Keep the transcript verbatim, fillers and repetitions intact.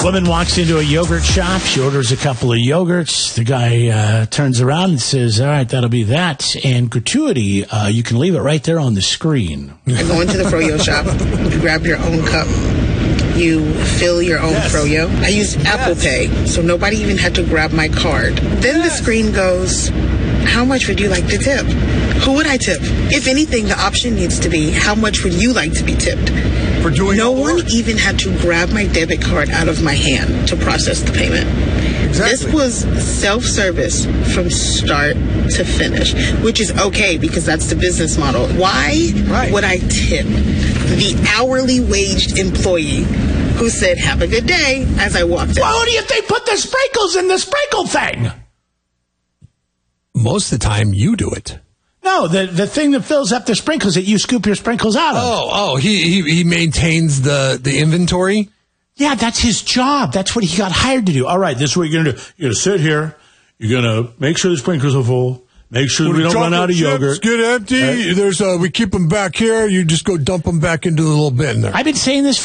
Woman walks into a yogurt shop. She orders a couple of yogurts. The guy uh, turns around and says, all right, that'll be that. And gratuity, uh, you can leave it right there on the screen. I go into the Froyo shop. You grab your own cup. You fill your own yes. Froyo. I used yes. Apple Pay, so nobody even had to grab my card. Then yes. the screen goes, how much would you like to tip? Who would I tip? If anything, the option needs to be, how much would you like to be tipped? For doing no one work. even had to grab my debit card out of my hand to process the payment. Exactly. This was self-service from start to finish, which is okay because that's the business model. Why right. would I tip the hourly waged employee who said, have a good day, as I walked in? Well, who do you think put the sprinkles in the sprinkle thing? Most of the time, you do it. No, the the thing that fills up the sprinkles that you scoop your sprinkles out of. Oh, oh, he he, he maintains the, the inventory? Yeah, that's his job. That's what he got hired to do. All right, this is what you're going to do. You're going to sit here. You're going to make sure the sprinklers are full. Make sure when we don't run out of yogurt. Get empty. Right. There's uh, we keep them back here. You just go dump them back into the little bin there. I've been saying this